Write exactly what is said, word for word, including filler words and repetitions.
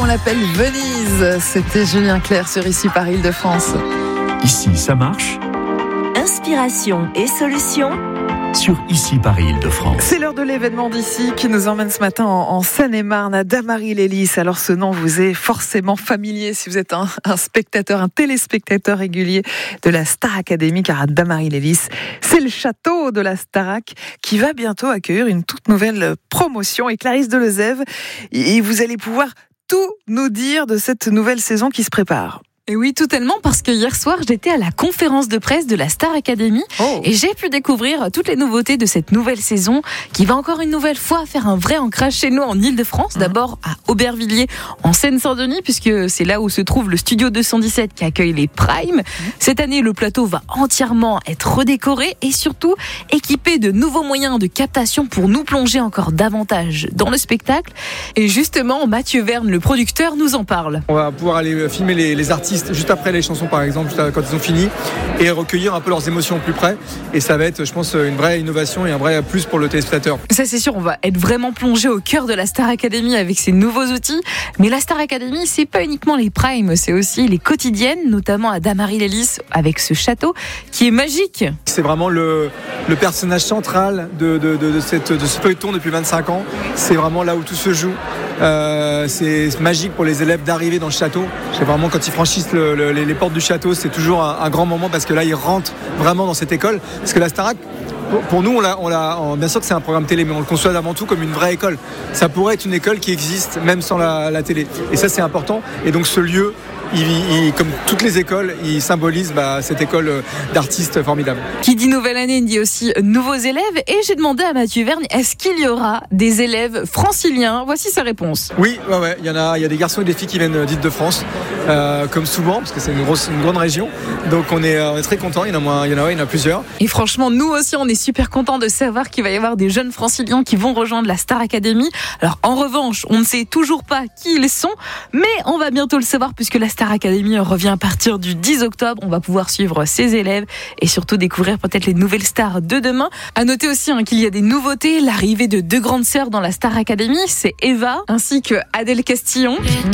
l'appelle Venise. C'était Julien Clerc sur Ici par Île-de-France. Ici, ça marche. Inspiration et solutions sur Ici par Île-de-France. C'est l'heure de l'événement d'ici qui nous emmène ce matin en, en Seine-et-Marne à Damary-Lélis. Alors ce nom vous est forcément familier si vous êtes un, un spectateur, un téléspectateur régulier de la Star Academy, car à Damary-Lélis, c'est le château de la Starac qui va bientôt accueillir une toute nouvelle promotion. Et Clarisse Delezève, et vous allez pouvoir tout nous dire de cette nouvelle saison qui se prépare. Et oui, tout tellement, parce que hier soir, j'étais à la conférence de presse de la Star Academy oh. et j'ai pu découvrir toutes les nouveautés de cette nouvelle saison qui va encore une nouvelle fois faire un vrai ancrage chez nous en Île-de-France. Mmh. D'abord à Aubervilliers, en Seine-Saint-Denis, puisque c'est là où se trouve le studio deux cent dix-sept qui accueille les Primes. Mmh. Cette année, le plateau va entièrement être redécoré et surtout équipé de nouveaux moyens de captation pour nous plonger encore davantage dans le spectacle. Et justement, Mathieu Verne, le producteur, nous en parle. On va pouvoir aller filmer les, les artistes juste après les chansons par exemple, juste quand ils ont fini, et recueillir un peu leurs émotions au plus près, et ça va être je pense une vraie innovation et un vrai plus pour le téléspectateur. Ça c'est sûr, on va être vraiment plongé au cœur de la Star Academy avec ces nouveaux outils, mais la Star Academy c'est pas uniquement les primes, c'est aussi les quotidiennes, notamment à Damary-Lélis avec ce château qui est magique. C'est vraiment le, le personnage central de, de, de, de, cette, de ce feuilleton depuis vingt-cinq ans, c'est vraiment là où tout se joue. Euh, c'est magique pour les élèves d'arriver dans le château. C'est vraiment quand ils franchissent le, le, les, les portes du château, c'est toujours un, un grand moment parce que là ils rentrent vraiment dans cette école. Parce que la Starac, pour, pour nous, on l'a, on l'a, on, bien sûr que c'est un programme télé, mais on le conçoit avant tout comme une vraie école. Ça pourrait être une école qui existe même sans la, la télé. Et ça c'est important. Et donc ce lieu, Il, il, comme toutes les écoles, il symbolise bah, cette école d'artistes formidable. Qui dit nouvelle année, dit aussi nouveaux élèves. Et j'ai demandé à Mathieu Verne, est-ce qu'il y aura des élèves franciliens ? Voici sa réponse. Oui, ouais, ouais, il y en a, il y a des garçons et des filles qui viennent d'Île-de-France, euh, comme souvent, parce que c'est une, grosse, une grande région. Donc on est, on est très contents, il y en a moins, il y en a, ouais, il y en a plusieurs. Et franchement, nous aussi, on est super contents de savoir qu'il va y avoir des jeunes franciliens qui vont rejoindre la Star Academy. Alors en revanche, on ne sait toujours pas qui ils sont, mais on va bientôt le savoir puisque la Star Academy revient à partir du dix octobre. On va pouvoir suivre ses élèves et surtout découvrir peut-être les nouvelles stars de demain. À noter aussi hein, qu'il y a des nouveautés. L'arrivée de deux grandes sœurs dans la Star Academy, c'est Eva ainsi que Adèle Castillon.